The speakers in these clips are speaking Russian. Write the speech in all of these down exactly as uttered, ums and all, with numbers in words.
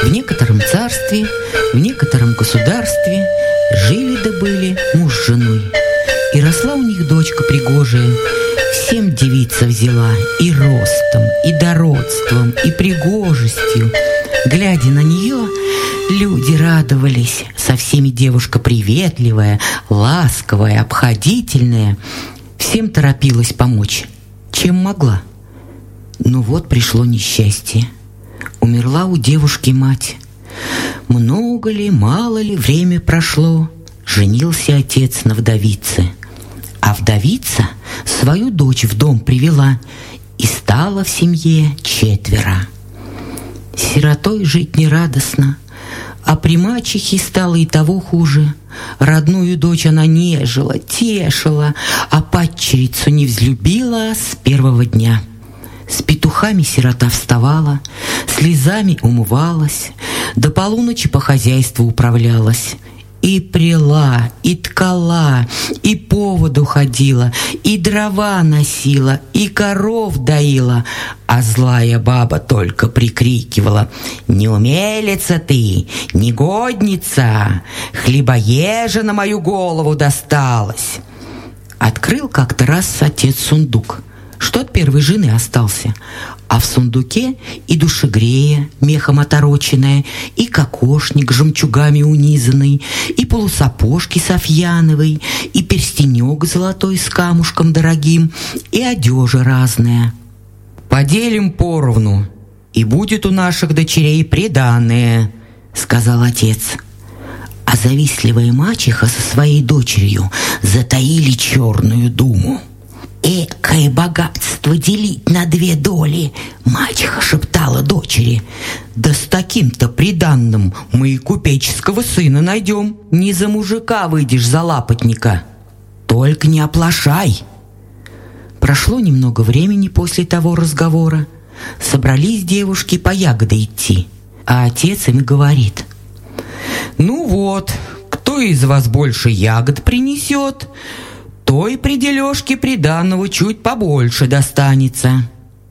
В некотором царстве, в некотором государстве жили да были муж с женой. И росла у них дочка пригожая, всем девица взяла, и ростом, и дородством, и пригожестью. Глядя на нее, люди радовались. Со всеми девушка приветливая, ласковая, обходительная. Всем торопилась помочь, чем могла. Но вот пришло несчастье. Умерла у девушки мать. Много ли, мало ли время прошло, женился отец на вдовице. А вдовица свою дочь в дом привела, и стало в семье четверо. Сиротой жить нерадостно, а при мачехе стало и того хуже. Родную дочь она нежила, тешила, а падчерицу не взлюбила с первого дня. С петухами сирота вставала, слезами умывалась, до полуночи по хозяйству управлялась. И пряла, и ткала, и по воду ходила, и дрова носила, и коров доила, а злая баба только прикрикивала: «Неумелица ты, негодница, хлебоежа на мою голову досталась!» Открыл как-то раз отец сундук, что от первой жены остался, а в сундуке и душегрея мехом отороченная, и кокошник жемчугами унизанный, и полусапожки софьяновой, и перстенек золотой с камушком дорогим, и одежа разная. «Поделим поровну, и будет у наших дочерей приданое», — сказал отец. А завистливая мачеха со своей дочерью затаили черную думу. «Экое богатство делить на две доли!» — мачеха шептала дочери. «Да с таким-то приданным мы и купеческого сына найдем. Не за мужика выйдешь, за лапотника. Только не оплошай!» Прошло немного времени после того разговора. Собрались девушки по ягоды идти, а отец им говорит: «Ну вот, кто из вас больше ягод принесет, той при дележке приданого чуть побольше достанется».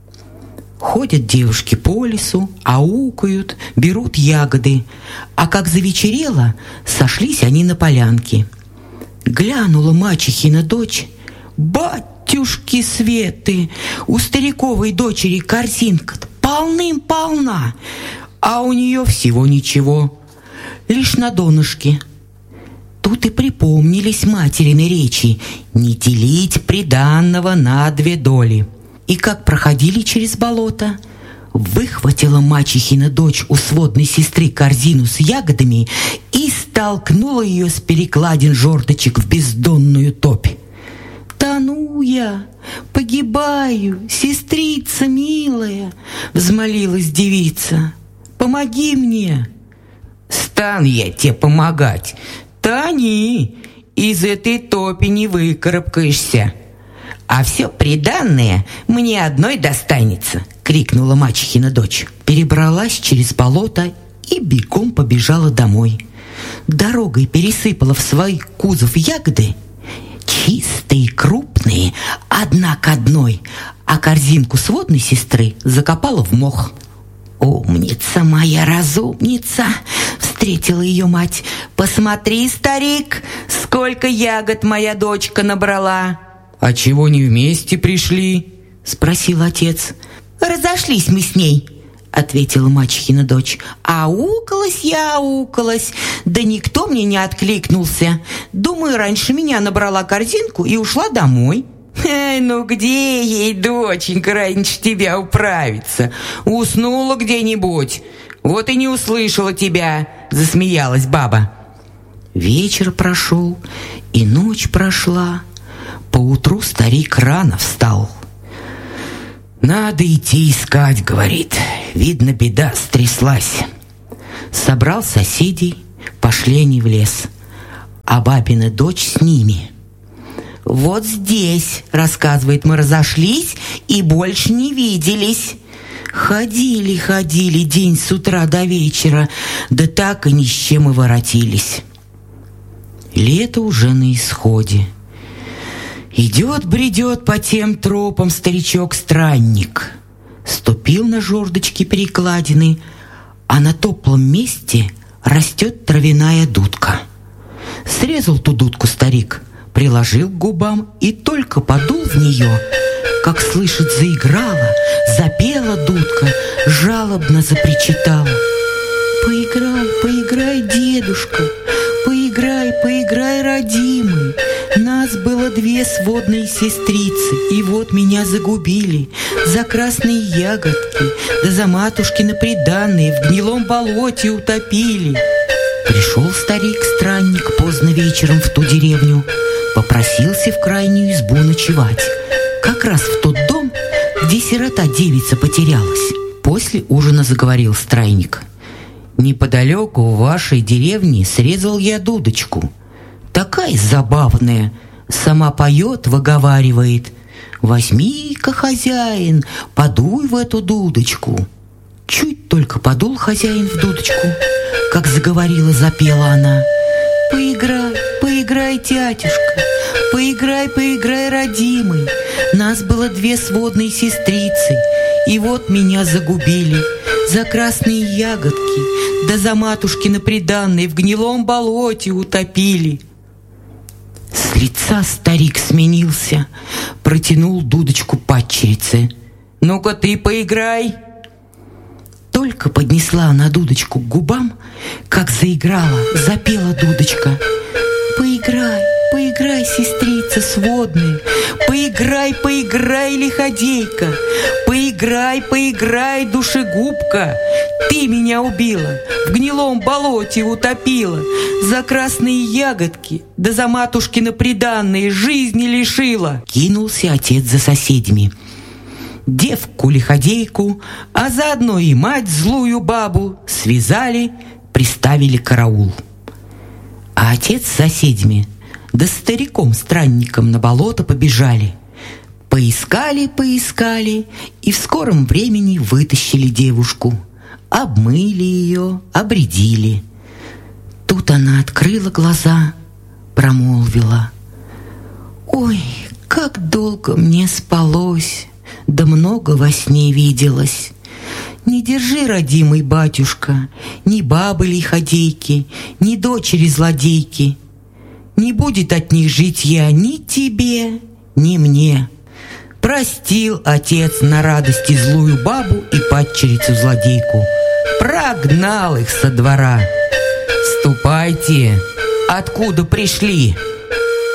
Ходят девушки по лесу, аукают, берут ягоды, а как завечерело, сошлись они на полянке. Глянула мачехина дочь: «Батюшки светы, у стариковой дочери корзинка-то полным-полна, а у нее всего ничего, лишь на донышке». Тут и припомнились материны речи: не делить приданного на две доли. И как проходили через болото, выхватила мачехина дочь у сводной сестры корзину с ягодами и столкнула ее с перекладин жердочек в бездонную топь. «Тону я, погибаю, сестрица милая!» — взмолилась девица. «Помоги мне!» «Стану я тебе помогать! Тони, из этой топи не выкарабкаешься, а все приданное мне одной достанется!» — крикнула мачехина дочь. Перебралась через болото и бегом побежала домой. Дорогой пересыпала в свой кузов ягоды, чистые, крупные, одна к одной, а корзинку сводной сестры закопала в мох. «Умница моя, разумница!» — встретила ее мать. «Посмотри, старик, сколько ягод моя дочка набрала!» «А чего не вместе пришли?» — спросил отец. «Разошлись мы с ней», — ответила мачехина дочь. «Аукалась я, аукалась, да никто мне не откликнулся. Думаю, раньше меня набрала корзинку и ушла домой». «Эй, ну где ей, доченька, раньше тебя управиться? Уснула где-нибудь, вот и не услышала тебя», — засмеялась баба. Вечер прошел, и ночь прошла. Поутру старик рано встал. «Надо идти искать», — говорит, — «видно, беда стряслась». Собрал соседей, пошли они в лес, а бабина дочь с ними. «Вот здесь, — рассказывает, — мы разошлись и больше не виделись. Ходили, ходили день с утра до вечера, да так и ни с чем и воротились». Лето уже на исходе. Идет, бредет по тем тропам старичок-странник. Ступил на жердочки перекладины, а на топлом месте растет травяная дудка. Срезал ту дудку старик, приложил к губам и только подул в нее, как слышит, заиграла, запела дудка, жалобно запричитала. «Поиграй, поиграй, дедушка, поиграй, поиграй, родимый. Нас было две сводные сестрицы, и вот меня загубили за красные ягодки, да за матушкины приданые в гнилом болоте утопили». Пришел старик-странник поздно вечером в ту деревню, попросился в крайнюю избу ночевать, как раз в тот дом, где сирота-девица потерялась. После ужина заговорил странник. «Неподалеку в вашей деревне срезал я дудочку. Такая забавная, сама поет, выговаривает. Возьми-ка, хозяин, подуй в эту дудочку». Чуть только подул хозяин в дудочку, как заговорила, запела она. «Поиграй, поиграй, тятюшка, поиграй, поиграй, родимый. Нас было две сводные сестрицы, и вот меня загубили за красные ягодки, да за матушкины приданые в гнилом болоте утопили». С лица старик сменился, протянул дудочку падчерице. «Ну-ка ты поиграй». Только поднесла она дудочку к губам, как заиграла, запела дудочка. «Поиграй, поиграй, сестрица сводная, поиграй, поиграй, лиходейка, поиграй, поиграй, душегубка. Ты меня убила, в гнилом болоте утопила, за красные ягодки, да за матушкины приданые жизни лишила». Кинулся отец за соседями. Девку-лиходейку, а заодно и мать злую бабу связали, приставили караул. А отец с соседями, да стариком-странником на болото побежали. Поискали, поискали и в скором времени вытащили девушку. Обмыли ее, обредили. Тут она открыла глаза, промолвила: «Ой, как долго мне спалось, да много во сне виделось. Не держи, родимый батюшка, ни бабы лиходейки, ни дочери злодейки. Не будет от них житья ни тебе, ни мне». Простил отец на радости злую бабу и падчерицу-злодейку. Прогнал их со двора. «Ступайте, откуда пришли?»